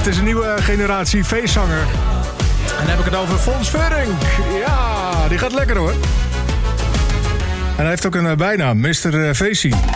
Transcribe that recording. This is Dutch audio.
is een nieuwe generatie feestzanger. En dan heb ik het over Fons Vuring. Ja, die gaat lekker hoor. En hij heeft ook een bijnaam, Mr. Feestie.